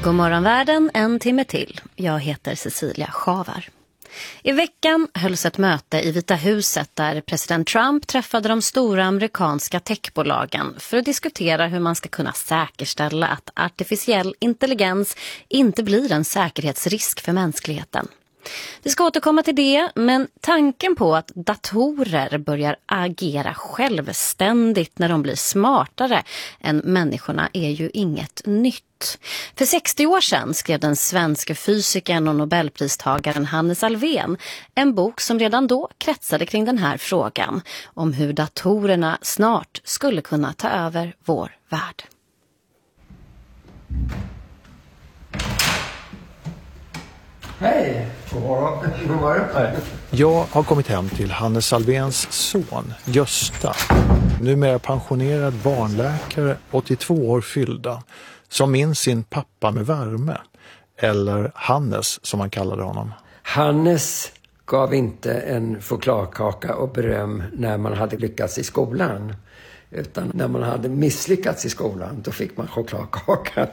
God morgon världen, en timme till. Jag heter Cecilia Schavar. I veckan hölls ett möte i Vita huset där president Trump träffade de stora amerikanska techbolagen för att diskutera hur man ska kunna säkerställa att artificiell intelligens inte blir en säkerhetsrisk för mänskligheten. Vi ska återkomma till det, men tanken på att datorer börjar agera självständigt när de blir smartare än människorna är ju inget nytt. För 60 år sedan skrev den svenska fysikern och nobelpristagaren Hannes Alfvén en bok som redan då kretsade kring den här frågan om hur datorerna snart skulle kunna ta över vår värld. Hej! God morgon. God morgon. Jag har kommit hem till Hannes Alfvéns son, Gösta. Numera pensionerad barnläkare, 82 år fyllda, som minns sin pappa med värme. Eller Hannes, som man kallade honom. Hannes gav inte en chokladkaka och beröm när man hade lyckats i skolan. Utan när man hade misslyckats i skolan, då fick man chokladkakan.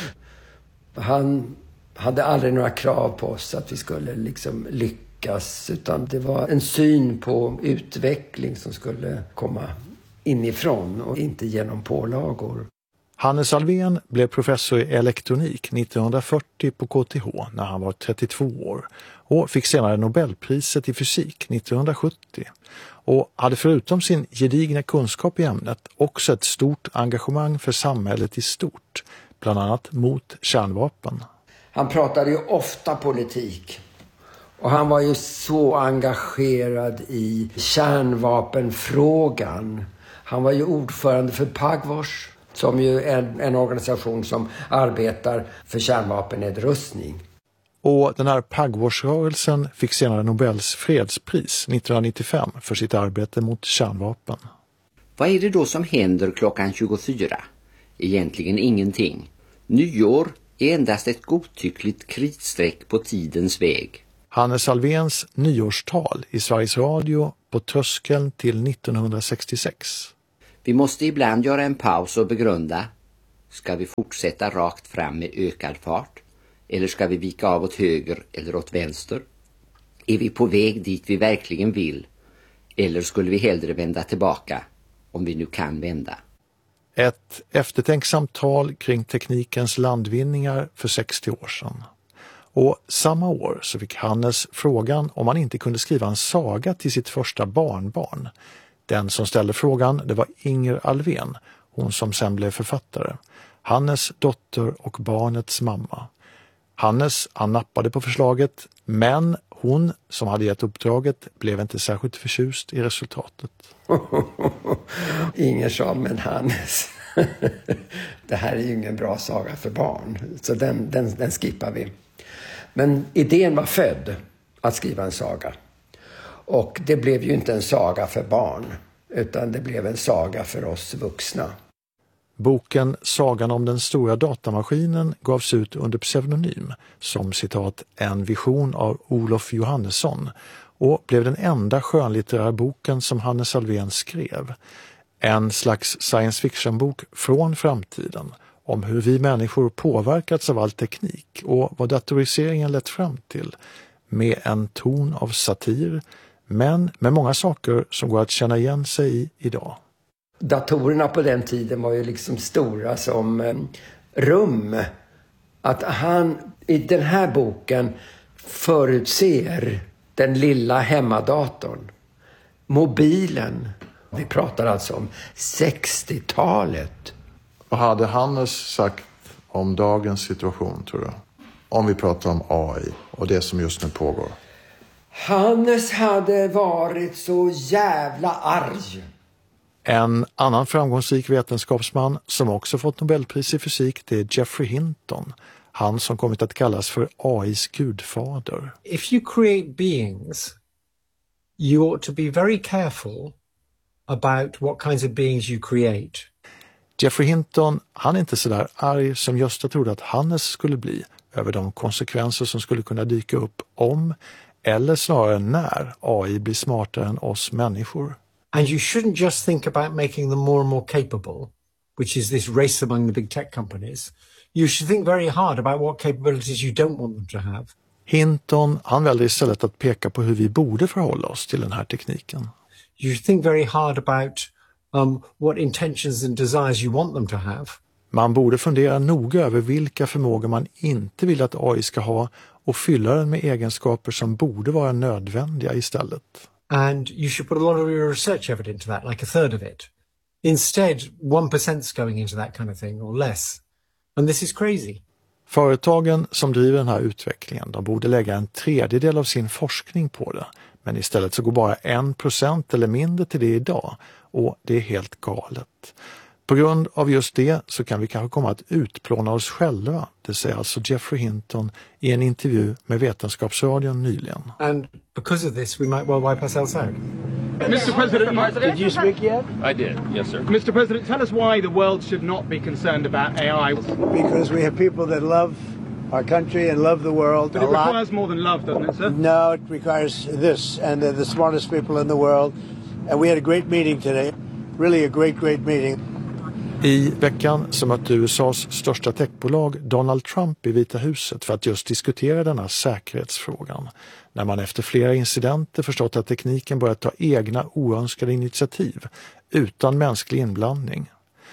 Han hade aldrig några krav på oss att vi skulle liksom lyckas, utan det var en syn på utveckling som skulle komma inifrån och inte genom pålagor. Hannes Alfvén blev professor i elektronik 1940 på KTH när han var 32 år och fick senare Nobelpriset i fysik 1970 och hade förutom sin gedigna kunskap i ämnet också ett stort engagemang för samhället i stort, bland annat mot kärnvapen. Han pratade ju ofta politik och han var ju så engagerad i kärnvapenfrågan. Han var ju ordförande för Pagvors, som ju är en organisation som arbetar för kärnvapennedrustning. Och den här Pagvors-rörelsen fick senare Nobels fredspris 1995 för sitt arbete mot kärnvapen. Vad är det då som händer klockan 24? Egentligen ingenting. Nyår är endast ett godtyckligt kritstreck på tidens väg. Hannes Alfvéns nyårstal i Sveriges Radio på tröskeln till 1966. Vi måste ibland göra en paus och begrunda. Ska vi fortsätta rakt fram med ökad fart? Eller ska vi vika av åt höger eller åt vänster? Är vi på väg dit vi verkligen vill? Eller skulle vi hellre vända tillbaka, om vi nu kan vända? Ett eftertänksamt tal kring teknikens landvinningar för 60 år sedan. Och samma år så fick Hannes frågan om han inte kunde skriva en saga till sitt första barnbarn. Den som ställde frågan, det var Inger Alfvén, hon som sen blev författare. Hannes dotter och barnets mamma. Hannes, han nappade på förslaget, men hon som hade gett uppdraget blev inte särskilt förtjust i resultatet. Ingen sa, men Hannes, det här är ju ingen bra saga för barn. Så den skippar vi. Men idén var född att skriva en saga. Och det blev ju inte en saga för barn, utan det blev en saga för oss vuxna. Boken Sagan om den stora datamaskinen gavs ut under pseudonym som citat en vision av Olof Johannesson och blev den enda skönlitterära boken som Hannes Alfvén skrev. En slags science fiction-bok från framtiden om hur vi människor påverkats av all teknik och vad datoriseringen lett fram till, med en ton av satir men med många saker som går att känna igen sig i idag. Datorerna på den tiden var ju liksom stora som rum. Att han i den här boken förutser den lilla hemmadatorn, mobilen. Vi pratar alltså om 60-talet. Vad hade Hannes sagt om dagens situation, tror du? Om vi pratar om AI och det som just nu pågår. Hannes hade varit så jävla arg. En annan framgångsrik vetenskapsman som också fått Nobelpris i fysik, det är Geoffrey Hinton. Han som kommit att kallas för AIs gudfader. If you create beings, you ought to be very careful about what kinds of beings you create. Geoffrey Hinton, han är inte så där arg som Gösta trodde att Hannes skulle bli över de konsekvenser som skulle kunna dyka upp om, eller snarare när, AI blir smartare än oss människor. And you shouldn't just think about making them more and more capable. which is this race among the big tech companies, you should think very hard about what capabilities you don't want them to have. Hinton, han väljer istället att peka på hur vi borde förhålla oss till den här tekniken. You should think very hard about what intentions and desires you want them to have. Man borde fundera noga över vilka förmågor man inte vill att AI ska ha och fylla den med egenskaper som borde vara nödvändiga istället. And you should put a lot of your research effort into that, like a third of it. Instead, 1%'s going into that kind of thing or less. And this is crazy. Företagen som driver den här utvecklingen, de borde lägga en tredjedel av sin forskning på det. Men istället så går bara 1% eller mindre till det idag. Och det är helt galet. På grund av just det så kan vi kanske komma att utplåna oss själva. Det säger alltså Geoffrey Hinton i en intervju med Vetenskapsradion nyligen. And because of this we might well wipe ourselves out. Mr. President, did you speak yet? I did, yes sir. Mr. President, tell us why the world should not be concerned about AI. Because we have people that love our country and love the world But a it lot. requires more than love, doesn't it, sir? No, it requires this, and they're the smartest people in the world. And we had a great meeting today, really a great meeting. I veckan så mötte USAs största techbolag Donald Trump i Vita huset för att just diskutera denna säkerhetsfrågan. När man efter flera incidenter förstått att tekniken börjat ta egna oönskade initiativ utan mänsklig inblandning.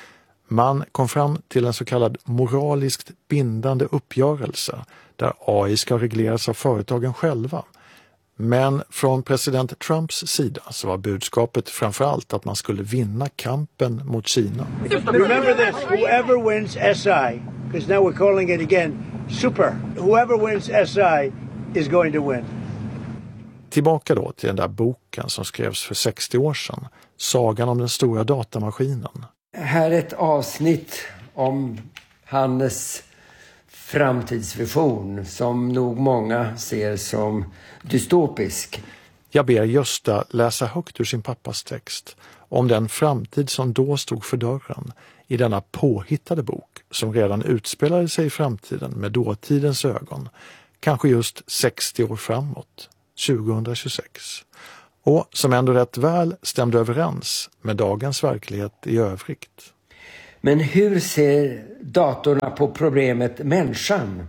Man kom fram till en så kallad moraliskt bindande uppgörelse där AI ska regleras av företagen själva. Men från president Trumps sida så var budskapet framförallt att man skulle vinna kampen mot Kina. Remember this, whoever wins SI, because now we're calling it again super, whoever wins SI is going to win. Tillbaka då till den där boken som skrevs för 60 år sedan, Sagan om den stora datamaskinen. Här är ett avsnitt om Hannes framtidsvision som nog många ser som dystopisk. Jag ber Gösta läsa högt ur sin pappas text om den framtid som då stod för dörren i denna påhittade bok som redan utspelade sig i framtiden med dåtidens ögon, kanske just 60 år framåt, 2026. Och som ändå rätt väl stämde överens med dagens verklighet i övrigt. Men hur ser datorerna på problemet människan?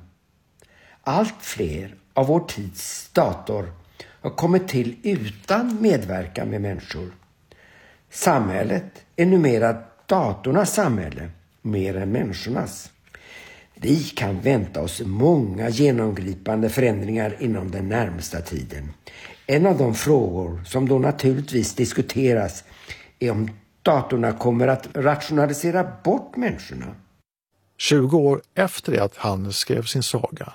Allt fler av vår tids dator har kommit till utan medverkan med människor. Samhället är numera datornas samhälle mer än människornas. Vi kan vänta oss många genomgripande förändringar inom den närmsta tiden. En av de frågor som då naturligtvis diskuteras är om datorerna kommer att rationalisera bort människorna. 20 år efter det att Hannes skrev sin saga,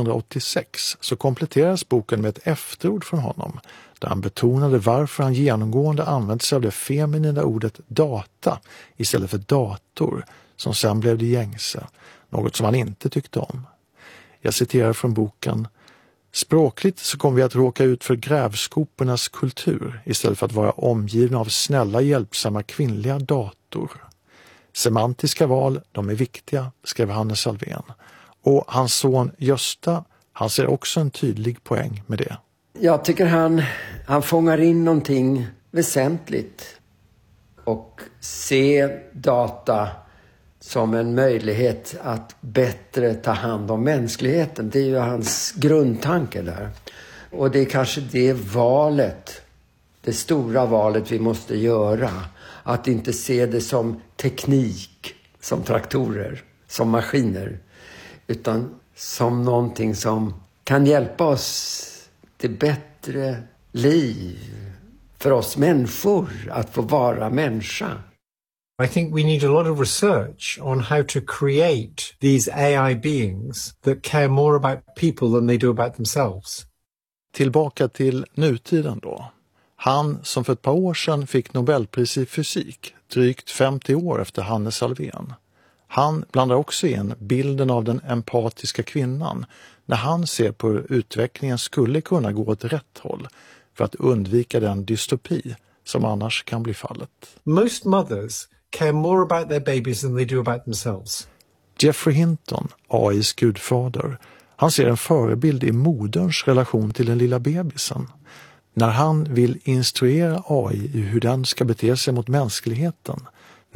1986, så kompletteras boken med ett efterord från honom där han betonade varför han genomgående använt sig av det feminina ordet data istället för dator, som sen blev det gängse, något som han inte tyckte om. Jag citerar från boken: språkligt så kommer vi att råka ut för grävskopornas kultur istället för att vara omgivna av snälla, hjälpsamma kvinnliga dator. Semantiska val, de är viktiga, skrev Hannes Alfvén. Och hans son Gösta, han ser också en tydlig poäng med det. Jag tycker han fångar in någonting väsentligt och se data som en möjlighet att bättre ta hand om mänskligheten. Det är ju hans grundtanke där. Och det är kanske det valet, det stora valet vi måste göra. Att inte se det som teknik, som traktorer, som maskiner. Utan som någonting som kan hjälpa oss till bättre liv för oss människor, att få vara människa. I think we need a lot of research on how to create these AI beings that care more about people than they do about themselves. Tillbaka till nutiden då. Han som för ett par år sedan fick Nobelpris i fysik, drygt 50 år efter Hannes Alfvén. Han blandar också in bilden av den empatiska kvinnan när han ser på hur utvecklingen skulle kunna gå åt rätt håll för att undvika den dystopi som annars kan bli fallet. Most mothers care more about their babies than they do about themselves. Geoffrey Hinton, AIs gudfader, han ser en förebild i moderns relation till den lilla bebisen. När han vill instruera AI i hur den ska bete sig mot mänskligheten,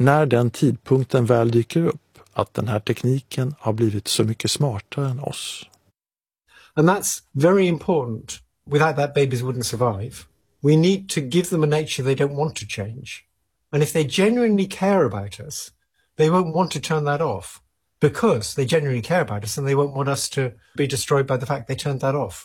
när den tidpunkten väl dyker upp att den här tekniken har blivit så mycket smartare än oss. And that's very important. Without that, babies wouldn't survive. We need to give them a nature they don't want to change. And if they genuinely care about us, they won't want to turn that off because they genuinely care about us and they won't want us to be destroyed by the fact they turned that off.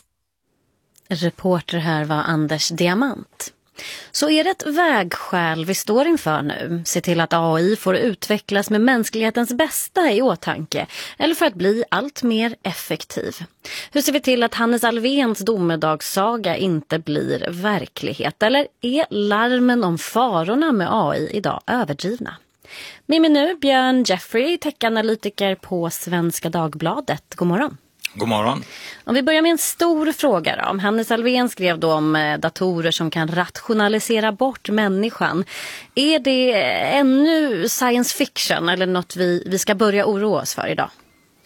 Reporter här var Anders Diamant. Så är det ett vägskäl vi står inför nu? Se till att AI får utvecklas med mänsklighetens bästa i åtanke eller för att bli allt mer effektiv? Hur ser vi till att Hannes Alfvéns domedagssaga inte blir verklighet? Eller är larmen om farorna med AI idag överdrivna? Med mig nu Björn Jeffrey, techanalytiker på Svenska Dagbladet. God morgon. God morgon. Om vi börjar med en stor fråga då. Hannes Alfvén skrev då om datorer som kan rationalisera bort människan. Är det ännu science fiction eller något vi ska börja oroa oss för idag?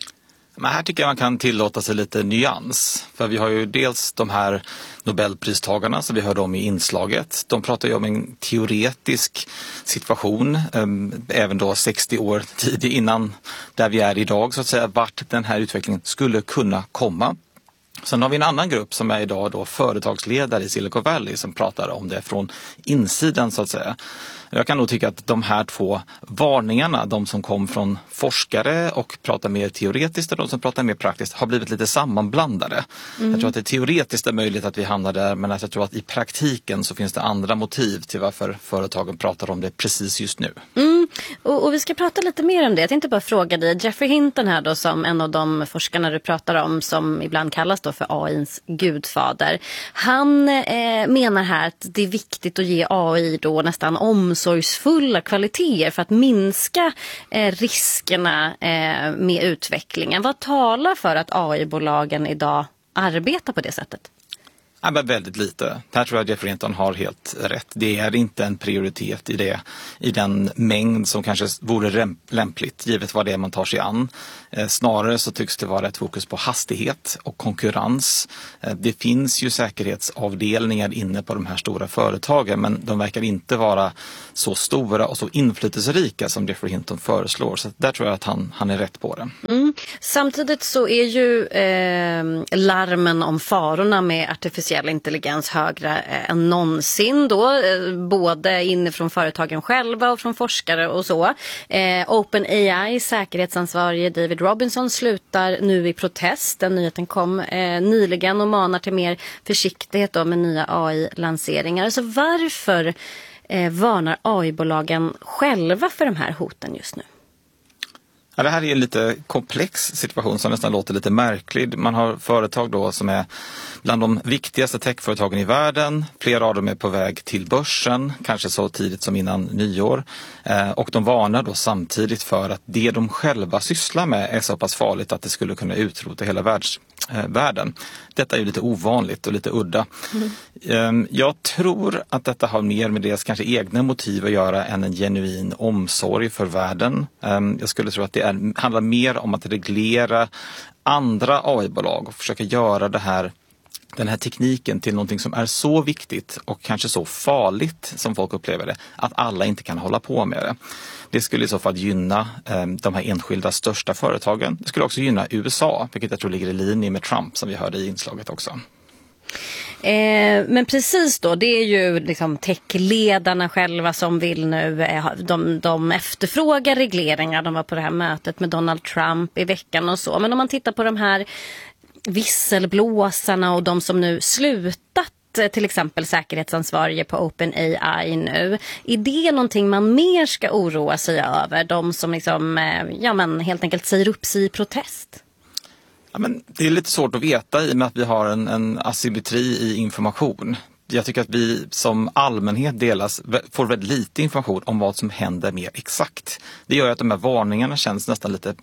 Men här tycker jag man kan tillåta sig lite nyans. För vi har ju dels de här Nobelpristagarna som vi hörde om i inslaget. De pratar ju om en teoretisk situation, även då 60 år tidigt innan där vi är idag så att säga, vart den här utvecklingen skulle kunna komma. Sen har vi en annan grupp som är idag då företagsledare i Silicon Valley som pratar om det från insidan så att säga. Jag kan nog tycka att de här två varningarna, de som kom från forskare och pratar mer teoretiskt och de som pratar mer praktiskt, har blivit lite sammanblandade. Jag tror att det teoretiskt är möjligt att vi hamnar där, men jag tror att i praktiken så finns det andra motiv till varför företagen pratar om det precis just nu. Och vi ska prata lite mer om det. Jag tänkte bara fråga dig, Geoffrey Hinton här då som en av de forskarna du pratar om som ibland kallas då för AI:s gudfader. Han menar här att det är viktigt att ge AI då nästan omsorgsfulla kvaliteter för att minska riskerna med utvecklingen. Vad talar för att AI-bolagen idag arbetar på det sättet? Ja, men väldigt lite. Här tror jag att Geoffrey Hinton har helt rätt. Det är inte en prioritet i den mängd som kanske vore lämpligt givet vad det är man tar sig an. Snarare så tycks det vara ett fokus på hastighet och konkurrens. Det finns ju säkerhetsavdelningar inne på de här stora företagen men de verkar inte vara så stora och så inflytelserika som Geoffrey Hinton föreslår. Så där tror jag att han är rätt på det. Samtidigt så är ju larmen om farorna med artificiell intelligens högre än någonsin då, både inifrån företagen själva och från forskare och så. OpenAI säkerhetsansvarige David Robinson slutar nu i protest. Den nyheten kom nyligen och manar till mer försiktighet då med nya AI-lanseringar. Så varför varnar AI-bolagen själva för de här hoten just nu? Ja, det här är en lite komplex situation som nästan låter lite märklig. Man har företag då som är bland de viktigaste techföretagen i världen. Flera av dem är på väg till börsen, kanske så tidigt som innan nyår. Och de varnar då samtidigt för att det de själva sysslar med är så pass farligt att det skulle kunna utrota hela världen. Detta är ju lite ovanligt och lite udda. Jag tror att detta har mer med deras kanske egna motiv att göra än en genuin omsorg för världen. Jag skulle tro att det handlar mer om att reglera andra AI-bolag och försöka göra den här tekniken till någonting som är så viktigt och kanske så farligt som folk upplever det, att alla inte kan hålla på med det. Det skulle i så fall gynna de här enskilda största företagen. Det skulle också gynna USA, vilket jag tror ligger i linje med Trump som vi hörde i inslaget också. Men precis då, det är ju liksom techledarna själva som vill nu, de efterfrågar regleringar. De var på det här mötet med Donald Trump i veckan och så. Men om man tittar på de här visselblåsarna och de som nu slutat, till exempel säkerhetsansvarige på OpenAI nu. Är det någonting man mer ska oroa sig över? De som liksom, helt enkelt säger upp sig i protest? Ja, men det är lite svårt att veta i och med att vi har en asymmetri i information. Jag tycker att vi som allmänhet får väldigt lite information om vad som händer mer exakt. Det gör att de här varningarna känns nästan lite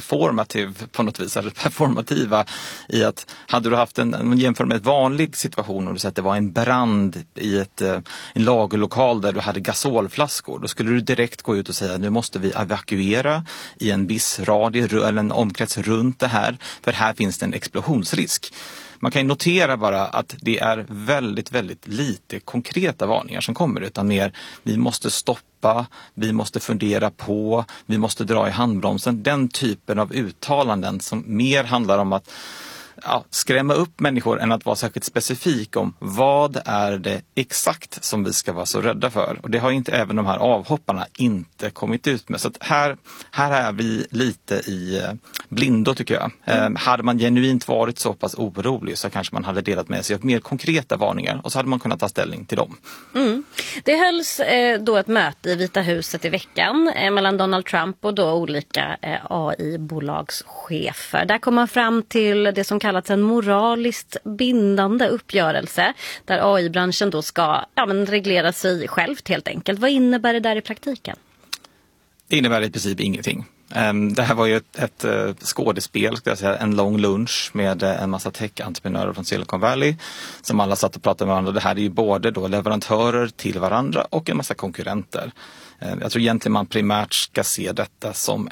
performativa i att hade du haft en jämför med ett vanlig situation och du säger att det var en brand i en lagerlokal där du hade gasolflaskor, då skulle du direkt gå ut och säga nu måste vi evakuera i en viss radie eller en omkrets runt det här, för här finns det en explosionsrisk. Man kan ju notera bara att det är väldigt, väldigt lite konkreta varningar som kommer, utan mer vi måste stoppa, vi måste fundera på, vi måste dra i handbromsen. Den typen av uttalanden som mer handlar om att skrämma upp människor än att vara särskilt specifik om vad är det exakt som vi ska vara så rädda för. Och det har inte även de här avhopparna inte kommit ut med. Så att här är vi lite i blindo, tycker jag. Hade man genuint varit så pass orolig så kanske man hade delat med sig av mer konkreta varningar och så hade man kunnat ta ställning till dem. Det hölls då ett möte i Vita huset i veckan mellan Donald Trump och då olika AI-bolagschefer. Där kom man fram till det som kallats en moraliskt bindande uppgörelse där AI-branschen då ska reglera sig självt helt enkelt. Vad innebär det där i praktiken? Det innebär i princip ingenting. Det här var ju ett skådespel, ska jag säga, en lång lunch med en massa tech-entreprenörer från Silicon Valley som alla satt och pratade med varandra. Det här är ju både då leverantörer till varandra och en massa konkurrenter. Jag tror egentligen man primärt ska se detta som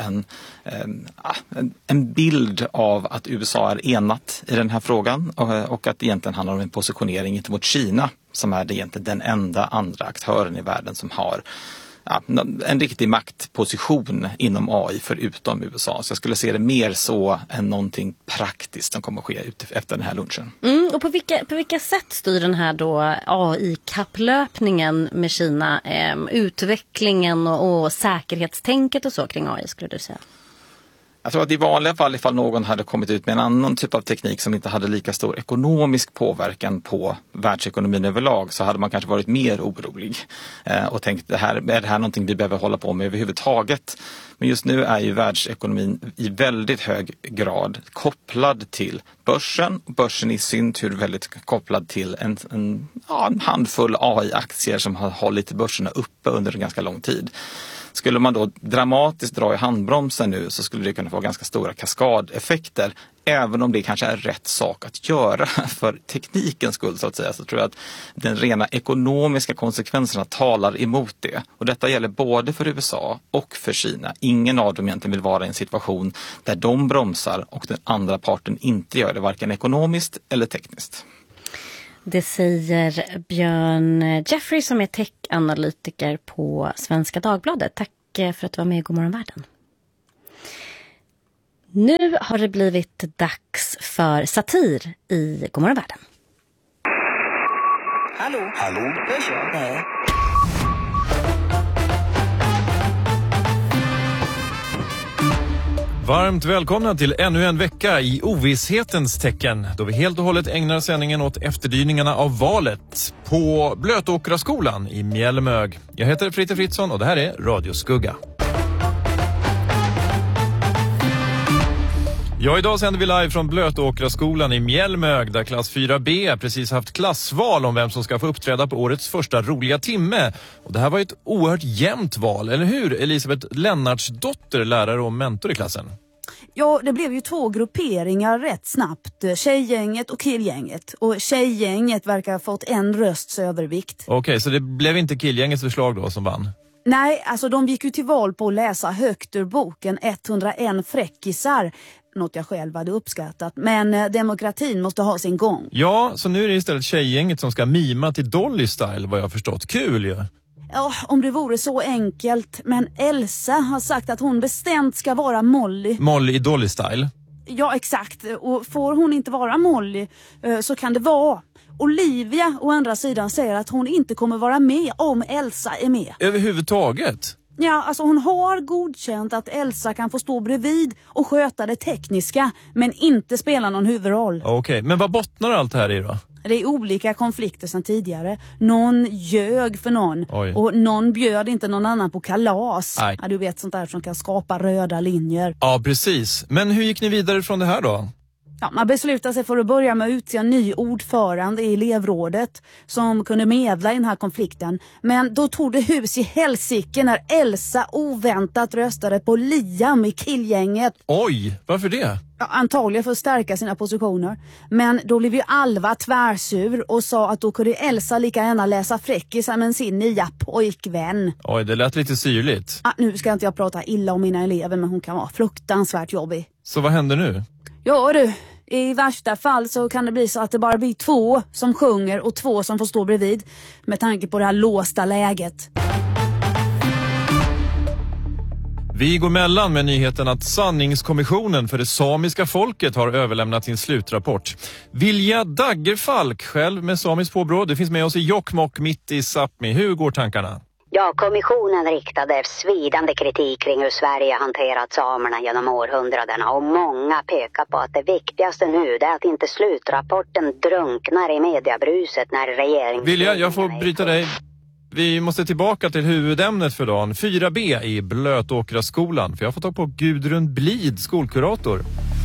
en bild av att USA är enat i den här frågan och att det egentligen handlar om en positionering gentemot Kina som är det egentligen den enda andra aktören i världen som har en riktig maktposition inom AI förutom USA. Så jag skulle se det mer så än någonting praktiskt som kommer att ske efter den här lunchen. Och på vilka sätt styr den här då AI-kapplöpningen med Kina utvecklingen och säkerhetstänket och så kring AI, skulle du säga? Jag tror att i vanliga fall ifall någon hade kommit ut med en annan typ av teknik som inte hade lika stor ekonomisk påverkan på världsekonomin överlag så hade man kanske varit mer orolig och tänkt är det här någonting vi behöver hålla på med överhuvudtaget. Men just nu är ju världsekonomin i väldigt hög grad kopplad till börsen. Börsen i sin tur väldigt kopplad till en handfull AI-aktier som har hållit börserna uppe under en ganska lång tid. Skulle man då dramatiskt dra i handbromsen nu så skulle det kunna få ganska stora kaskadeffekter. Även om det kanske är rätt sak att göra för teknikens skull så att säga, så tror jag att den rena ekonomiska konsekvenserna talar emot det. Och detta gäller både för USA och för Kina. Ingen av dem egentligen vill vara i en situation där de bromsar och den andra parten inte gör det, varken ekonomiskt eller tekniskt. Det säger Björn Jeffrey som är tech-analytiker på Svenska Dagbladet. Tack för att du var med i God morgon världen. Nu har det blivit dags för satir i God morgon världen. Hallå? Hörs jag? Nej. Varmt välkomna till ännu en vecka i ovisshetens tecken då vi helt och hållet ägnar sändningen åt efterdyningarna av valet på Blötåkraskolan i Mjällmög. Jag heter Fritte Fritzson och det här är Radioskugga. Ja, idag sänder vi live från Blötåkraskolan i Mjällmög där klass 4B precis haft klassval om vem som ska få uppträda på årets första roliga timme. Och det här var ett oerhört jämnt val, eller hur? Elisabeth Lennartsdotter, lärare och mentor i klassen. Ja, det blev ju 2 grupperingar rätt snabbt. Tjejgänget och killgänget. Och tjejgänget verkar ha fått en rösts övervikt. Okej, så det blev inte killgängets förslag då som vann? Nej, alltså de gick ju till val på att läsa högt ur boken 101 fräckisar. Något jag själv hade uppskattat. Men demokratin måste ha sin gång. Ja, så nu är det istället tjejgänget som ska mima till Dolly Style, vad jag har förstått. Kul ju! Ja, om det vore så enkelt. Men Elsa har sagt att hon bestämt ska vara Molly. Molly i Dolly Style? Ja, exakt. Och får hon inte vara Molly så kan det vara. Olivia å andra sidan säger att hon inte kommer vara med om Elsa är med. Överhuvudtaget? Ja, alltså hon har godkänt att Elsa kan få stå bredvid och sköta det tekniska, men inte spela någon huvudroll. Okej, men vad bottnar allt här i då? Det är olika konflikter sedan tidigare. Någon ljög för någon. Oj. Och någon bjöd inte någon annan på kalas. Nej. Ja, du vet sånt där som kan skapa röda linjer. Ja, precis. Men hur gick ni vidare från det här då? Ja, man beslutade sig för att börja med att utse en ny ordförande i elevrådet som kunde medla i den här konflikten. Men då tog det hus i helsike när Elsa oväntat röstade på Liam i killgänget. Oj, varför det? Ja, antagligen för att stärka sina positioner. Men då blev ju Alva tvärsur och sa att då kunde Elsa lika gärna läsa fräckisar med sin nya pojkvän. Oj, det lät lite syrligt. Ja, nu ska inte jag prata illa om mina elever, men hon kan vara fruktansvärt jobbig. Så vad händer nu? Ja du, I värsta fall så kan det bli så att det bara blir 2 som sjunger och 2 som får stå bredvid, med tanke på det här låsta läget. Vi går mellan med nyheten att sanningskommissionen för det samiska folket har överlämnat sin slutrapport. Vilja Daggerfalk, själv med samisk påbrå, det finns med oss i Jokkmokk mitt i Sápmi. Hur går tankarna? Ja, kommissionen riktade svidande kritik kring hur Sverige hanterat samerna genom århundradena, och många pekar på att det viktigaste nu är att inte slutrapporten drunknar i mediebruset när regeringen... Vilja, jag får bryta dig. Vi måste tillbaka till huvudämnet för dagen, 4B i Blötåkraskolan, för jag får ta på Gudrun Blid, skolkurator.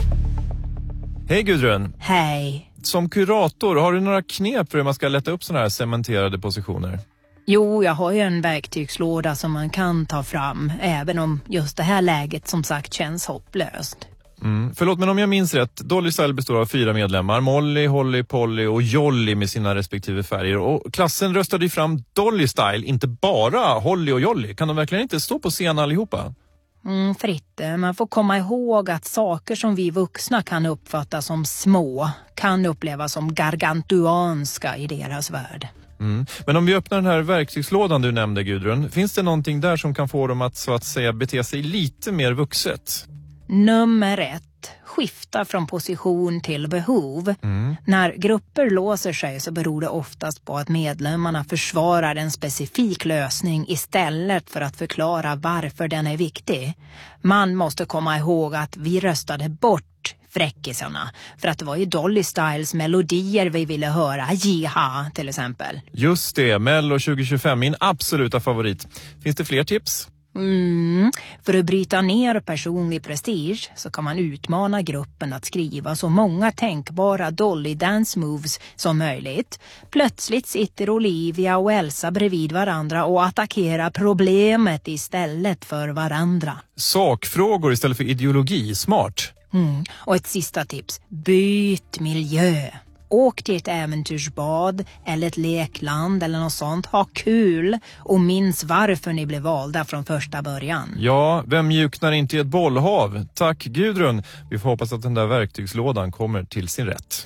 Hej Gudrun. Hej. Som kurator, har du några knep för hur man ska lätta upp sådana här cementerade positioner? Jo, jag har ju en verktygslåda som man kan ta fram, även om just det här läget som sagt känns hopplöst. Förlåt, men om jag minns rätt, Dolly Style består av 4 medlemmar, Molly, Holly, Polly och Jolly med sina respektive färger. Och klassen röstade ju fram Dolly Style, inte bara Holly och Jolly. Kan de verkligen inte stå på scen allihopa? Fritte, man får komma ihåg att saker som vi vuxna kan uppfatta som små kan upplevas som gargantuanska i deras värld. Men om vi öppnar den här verktygslådan du nämnde, Gudrun, finns det någonting där som kan få dem att så att säga bete sig lite mer vuxet? Nummer 1. Skifta från position till behov. När grupper låser sig så beror det oftast på att medlemmarna försvarar en specifik lösning istället för att förklara varför den är viktig. Man måste komma ihåg att vi röstade bort fräckisarna för att det var ju Dolly Styles melodier vi ville höra, Jiha till exempel. Just det, Mello 2025, min absoluta favorit. Finns det fler tips? För att bryta ner personlig prestige så kan man utmana gruppen att skriva så många tänkbara Dolly dance moves som möjligt. Plötsligt sitter Olivia och Elsa bredvid varandra och attackerar problemet istället för varandra. Sakfrågor istället för ideologi, smart. Och ett sista tips, byt miljö. Åk till ett äventyrsbad eller ett lekland eller något sånt. Ha kul och minns varför ni blev valda från första början. Ja, vem mjuknar inte i ett bollhav? Tack Gudrun. Vi får hoppas att den där verktygslådan kommer till sin rätt.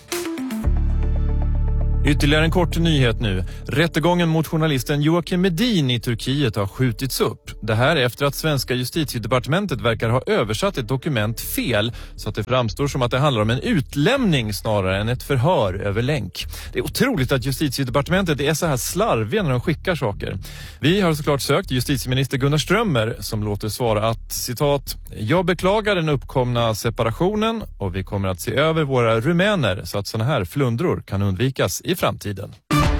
Ytterligare en kort nyhet nu. Rättegången mot journalisten Joakim Medin i Turkiet har skjutits upp. Det här efter att svenska justitiedepartementet verkar ha översatt ett dokument fel så att det framstår som att det handlar om en utlämning snarare än ett förhör över länk. Det är otroligt att justitiedepartementet är så här slarviga när de skickar saker. Vi har såklart sökt justitieminister Gunnar Strömmer som låter svara att, citat, jag beklagar den uppkomna separationen och vi kommer att se över våra rumäner så att såna här flundror kan undvikas i framtiden.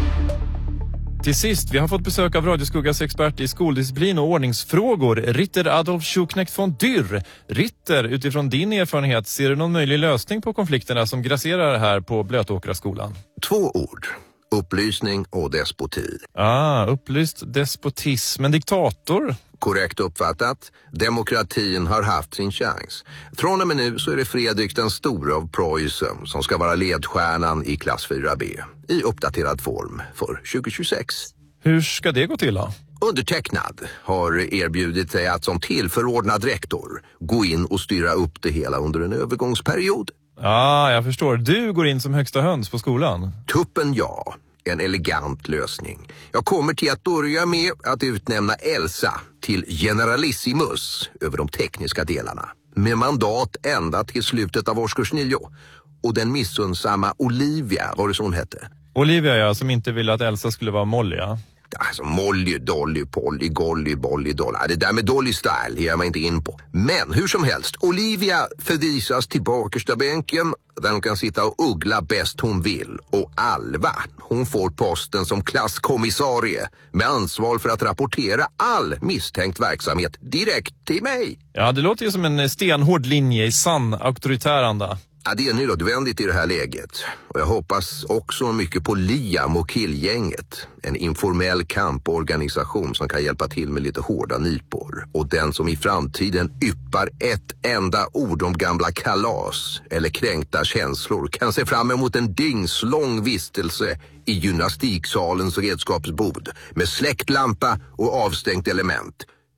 Till sist, vi har fått besök av Radioskuggas expert i skoldisciplin och ordningsfrågor, Ritter Adolf Schucknecht von Dürr. Ritter, utifrån din erfarenhet, ser du någon möjlig lösning på konflikterna som grasserar här på Blötåkraskolan? 2 ord. Upplysning och despoti. Upplyst despotism. En diktator? Korrekt uppfattat. Demokratin har haft sin chans. Från och med nu så är det Fredrik den store av Preussen som ska vara ledstjärnan i klass 4B. I uppdaterad form för 2026. Hur ska det gå till då? Undertecknad har erbjudit sig att som tillförordnad rektor gå in och styra upp det hela under en övergångsperiod. Jag förstår. Du går in som högsta höns på skolan. Tuppen ja. En elegant lösning. Jag kommer till att börja med att utnämna Elsa till generalissimus över de tekniska delarna. Med mandat ända till slutet av årskurs 9. Och den missunnsamma Olivia, vad det så hon hette? Olivia, ja, som inte ville att Elsa skulle vara Molly, ja. Alltså Molly, Dolly, Polly, Golly, Bolly, Dolly. Det där med Dolly Style ger jag mig inte in på. Men hur som helst, Olivia förvisas till bakersta bänken där hon kan sitta och uggla bäst hon vill. Och Alva, hon får posten som klasskommissarie med ansvar för att rapportera all misstänkt verksamhet direkt till mig. Ja, det låter ju som en stenhård linje i sann auktoritär anda. Ja, det är nödvändigt i det här läget. Och jag hoppas också mycket på Liam och killgänget. En informell kamporganisation som kan hjälpa till med lite hårda nypor. Och den som i framtiden yppar ett enda ord om gamla kalas eller kränkta känslor kan se fram emot en dygnslång vistelse i gymnastiksalens redskapsbord med släckt lampa och avstängt element.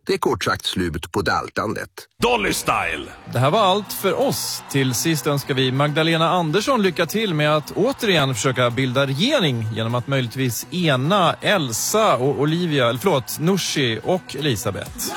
Det är kort sagt slut på daltandet. Dolly Style! Det här var allt för oss. Till sist önskar vi Magdalena Andersson lycka till med att återigen försöka bilda regering genom att möjligtvis ena Elsa och Olivia, Nooshi och Elisabeth.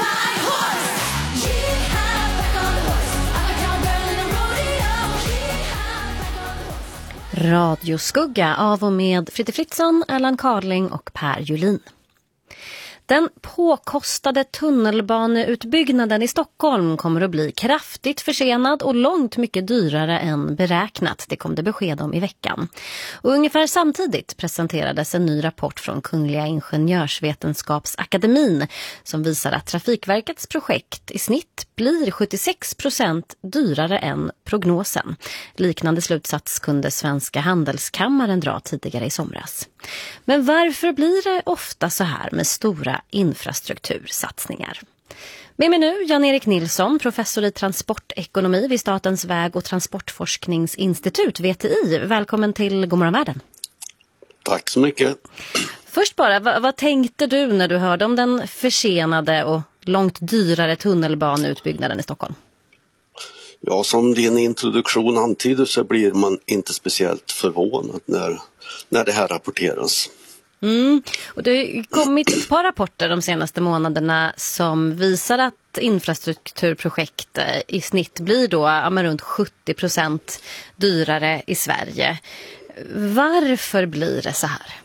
Radioskugga av och med Fritte Fritzson, Erland Carling och Per Julin. Den påkostade tunnelbaneutbyggnaden i Stockholm kommer att bli kraftigt försenad och långt mycket dyrare än beräknat. Det kom det besked om i veckan. Och ungefär samtidigt presenterades en ny rapport från Kungliga Ingenjörsvetenskapsakademin som visar att Trafikverkets projekt i snitt blir 76% dyrare än prognosen. Liknande slutsats kunde Svenska Handelskammaren dra tidigare i somras. Men varför blir det ofta så här med stora infrastruktursatsningar? Med mig nu Jan-Erik Nilsson, professor i transportekonomi vid Statens väg- och transportforskningsinstitut, VTI. Välkommen till Godmorgon Världen. Tack så mycket. Först bara, vad tänkte du när du hörde om den försenade och långt dyrare tunnelbaneutbyggnaden i Stockholm? Ja, som din introduktion antyder så blir man inte speciellt förvånad när det här rapporteras. Och det har kommit ett par rapporter de senaste månaderna som visar att infrastrukturprojekt i snitt blir då runt 70% dyrare i Sverige. Varför blir det så här?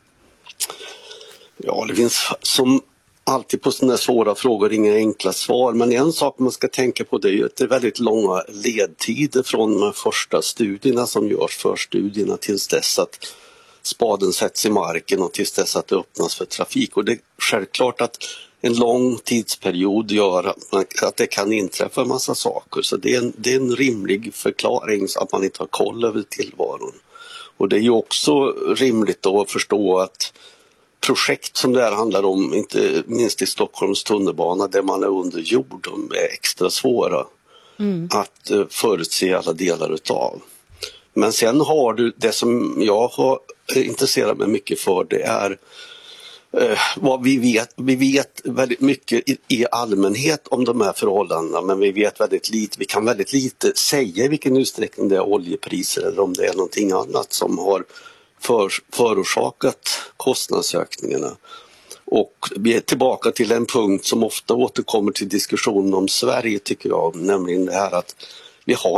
Ja, det finns som alltid på sådana svåra frågor inga enkla svar, men en sak man ska tänka på det är ju att det är väldigt långa ledtider från de första studierna som görs, förstudierna, tills dess att spaden sätts i marken och tills dess att det öppnas för trafik. Och det är självklart att en lång tidsperiod gör att det kan inträffa en massa saker, så det är en rimlig förklaring så att man inte har koll över tillvaron. Och det är ju också rimligt då att förstå att projekt som det här handlar om, inte minst i Stockholms tunnelbana där man är under jord, de är extra svåra att förutse alla delar utav. Men sen har du det som jag har intresserat mig mycket för, det är vad vi vet. Vi vet väldigt mycket i allmänhet om de här förhållandena, men vi vet väldigt lite. Vi kan väldigt lite säga i vilken utsträckning det är oljepriser eller om det är någonting annat som har förorsakat kostnadsökningarna. Och vi är tillbaka till en punkt som ofta återkommer till diskussionen om Sverige, tycker jag, nämligen det här att vi har